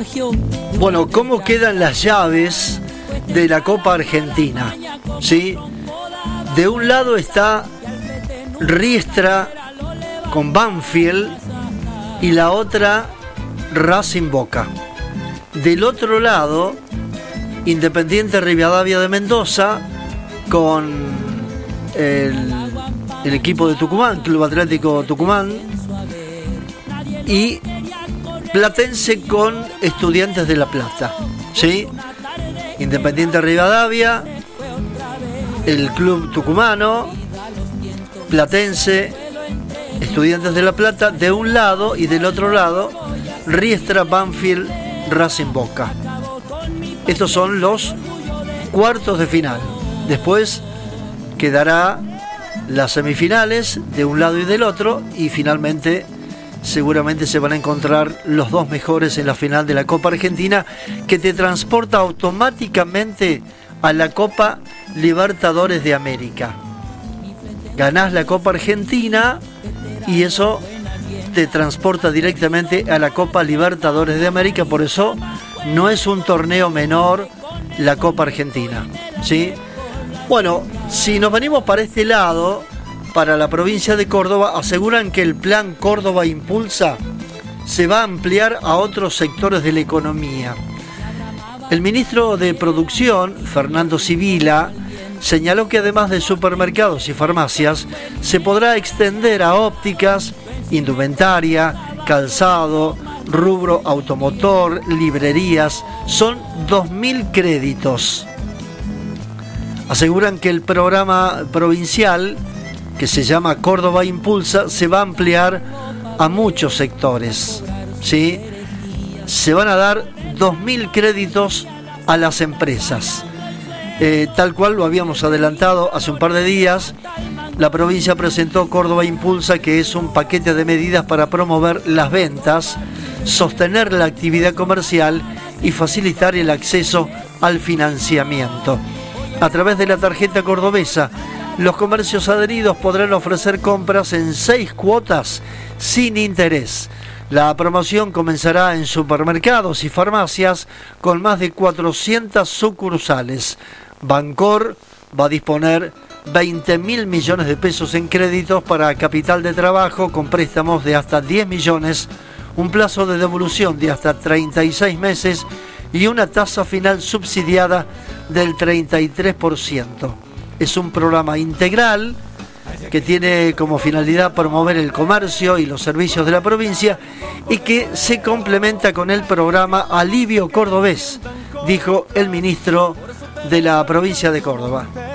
Bueno, ¿cómo quedan las llaves de la Copa Argentina? ¿Sí? De un lado está Riestra con Banfield y la otra Racing Boca. Del otro lado, Independiente Rivadavia de Mendoza con el equipo de Tucumán, Club Atlético Tucumán, y Platense con Estudiantes de La Plata. ¿Sí? Independiente Rivadavia, el club tucumano, Platense, Estudiantes de La Plata de un lado, y del otro lado Riestra, Banfield, Racing Boca. Estos son los cuartos de final. Después quedará las semifinales de un lado y del otro, y finalmente seguramente se van a encontrar los dos mejores en la final de la Copa Argentina, que te transporta automáticamente a la Copa Libertadores de América. Ganás la Copa Argentina y eso te transporta directamente a la Copa Libertadores de América. Por eso no es un torneo menor la Copa Argentina, ¿sí? Bueno, si nos venimos para este lado, para la provincia de Córdoba, aseguran que el plan Córdoba Impulsa se va a ampliar a otros sectores de la economía. El ministro de Producción, Fernando Sibila, señaló que además de supermercados y farmacias, se podrá extender a ópticas, indumentaria, calzado, rubro automotor, librerías. Son 2.000 créditos. Aseguran que el programa provincial, que se llama Córdoba Impulsa, se va a ampliar a muchos sectores, ¿sí? Se van a dar 2.000 créditos a las empresas. Tal cual lo habíamos adelantado hace un par de días, la provincia presentó Córdoba Impulsa, que es un paquete de medidas para promover las ventas, sostener la actividad comercial y facilitar el acceso al financiamiento. A través de la tarjeta cordobesa, los comercios adheridos podrán ofrecer compras en 6 cuotas sin interés. La promoción comenzará en supermercados y farmacias con más de 400 sucursales. Bancor va a disponer 20.000 millones de pesos en créditos para capital de trabajo con préstamos de hasta 10 millones, un plazo de devolución de hasta 36 meses y una tasa final subsidiada del 33%. Es un programa integral que tiene como finalidad promover el comercio y los servicios de la provincia y que se complementa con el programa Alivio Cordobés, dijo el ministro de la provincia de Córdoba.